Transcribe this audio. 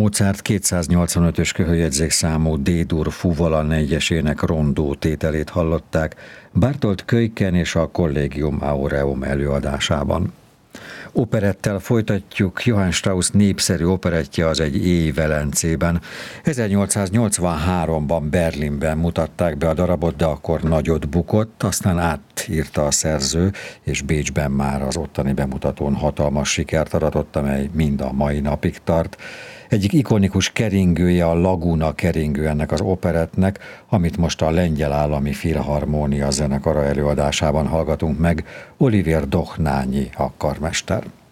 Mozart 285-ös köhöjegyzékszámú D-dur Fuvala 4-esének rondó tételét hallották Bartolt Kölyken és a Collegium Aureum előadásában. Operettel folytatjuk. Johann Strauss népszerű operettje Az egy éj Velencében. 1883-ban Berlinben mutatták be a darabot, de akkor nagyot bukott, aztán átírta a szerző, és Bécsben már az ottani bemutatón hatalmas sikert aratott, amely mind a mai napig tart. Egyik ikonikus keringője a Laguna keringő ennek az operettnek, amit most a Lengyel Állami Filharmónia zenekara előadásában hallgatunk meg. Olivier Dochnányi a karmester.